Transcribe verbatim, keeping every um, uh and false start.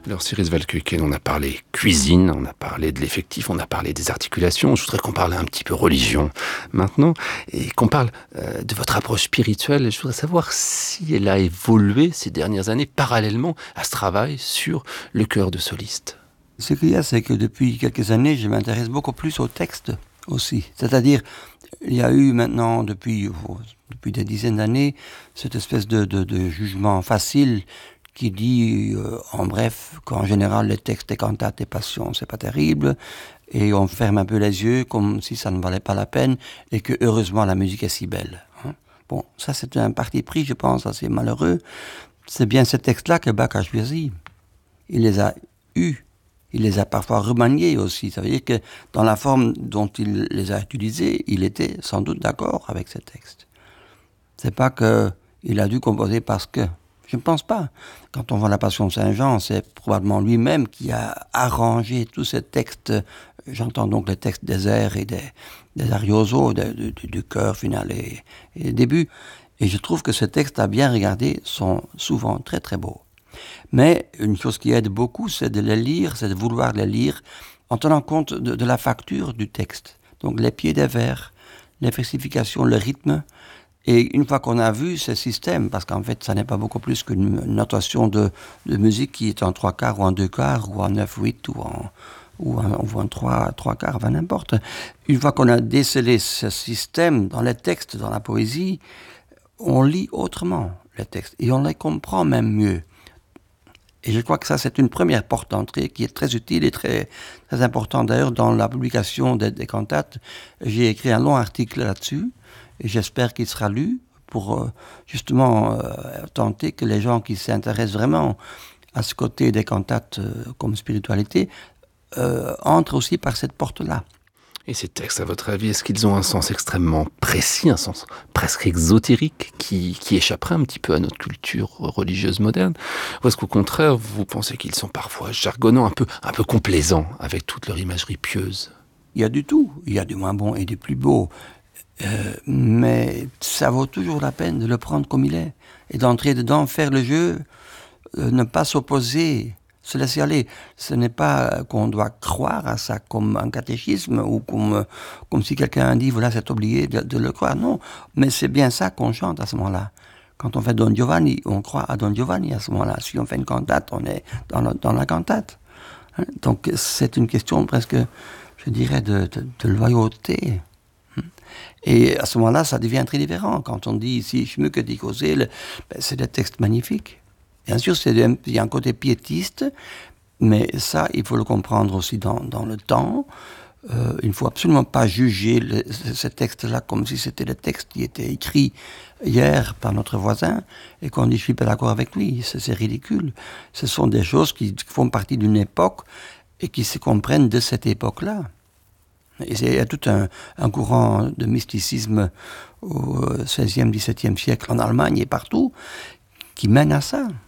Alors Cyrus Valkuyken, on a parlé cuisine, on a parlé de l'effectif, on a parlé des articulations. Je voudrais qu'on parle un petit peu religion maintenant et qu'on parle euh, de votre approche spirituelle. Je voudrais savoir si elle a évolué ces dernières années parallèlement à ce travail sur le chœur de soliste. Ce qu'il y a, c'est que depuis quelques années, je m'intéresse beaucoup plus au texte aussi. C'est-à-dire, il y a eu maintenant, depuis, oh, depuis des dizaines d'années, cette espèce de, de, de jugement facile qui dit, euh, en bref, qu'en général, les textes des cantates et passions, c'est pas terrible, et on ferme un peu les yeux comme si ça ne valait pas la peine, et que heureusement la musique est si belle. Hein. Bon, ça c'est un parti pris, je pense, assez malheureux. C'est bien ces textes-là que Bach a choisi. Il les a eus. Il les a parfois remaniés aussi. Ça veut dire que dans la forme dont il les a utilisés, il était sans doute d'accord avec ces textes. C'est pas qu'il a dû composer parce que. Je ne pense pas. Quand on voit la Passion de Saint-Jean, c'est probablement lui-même qui a arrangé tous ces textes. J'entends donc les textes des airs et des, des ariosos, de, de, de, du chœur final et, et début. Et je trouve que ces textes, à bien regarder, sont souvent très très beaux. Mais une chose qui aide beaucoup, c'est de les lire, c'est de vouloir les lire en tenant compte de, de la facture du texte. Donc les pieds des vers, les versifications, le rythme. Et une fois qu'on a vu ce système, parce qu'en fait, ça n'est pas beaucoup plus qu'une notation de, de musique qui est en trois quarts ou en deux quarts ou en neuf huit ou en, ou en, ou en trois, trois quarts, enfin n'importe. Une fois qu'on a décelé ce système dans les textes, dans la poésie, on lit autrement les textes et on les comprend même mieux. Et je crois que ça, c'est une première porte d'entrée qui est très utile et très, très importante. D'ailleurs, dans la publication des, des cantates, j'ai écrit un long article là-dessus. Et j'espère qu'il sera lu pour euh, justement euh, tenter que les gens qui s'intéressent vraiment à ce côté des cantates euh, comme spiritualité euh, entrent aussi par cette porte-là. Et ces textes, à votre avis, est-ce qu'ils ont un sens extrêmement précis, un sens presque exotérique qui, qui échapperait un petit peu à notre culture religieuse moderne? Ou est-ce qu'au contraire, vous pensez qu'ils sont parfois jargonnants, un peu, un peu complaisants avec toute leur imagerie pieuse? Il y a du tout. Il y a du moins bon et du plus beau. Euh, mais ça vaut toujours la peine de le prendre comme il est et d'entrer dedans, faire le jeu, euh, ne pas s'opposer, se laisser aller. Ce n'est pas qu'on doit croire à ça comme un catéchisme ou comme, comme si quelqu'un a dit voilà c'est obligé de, de le croire. Non, mais c'est bien ça qu'on chante à ce moment-là. Quand on fait Don Giovanni, on croit à Don Giovanni à ce moment-là. Si on fait une cantate, on est dans la, dans la cantate. Hein? Donc c'est une question presque, je dirais, de, de, de loyauté. Et à ce moment-là, ça devient très différent. Quand on dit ici, schmücke dich, o Seele, ben, c'est des textes magnifiques. Bien sûr, c'est des, il y a un côté piétiste, mais ça, il faut le comprendre aussi dans, dans le temps. Euh, il ne faut absolument pas juger le, ces textes-là comme si c'était des textes qui étaient écrits hier par notre voisin et qu'on dit je suis pas d'accord avec lui. C'est, c'est ridicule. Ce sont des choses qui font partie d'une époque et qui se comprennent de cette époque-là. Et il y a tout un, un courant de mysticisme au seizième, dix-septième siècle en Allemagne et partout qui mène à ça.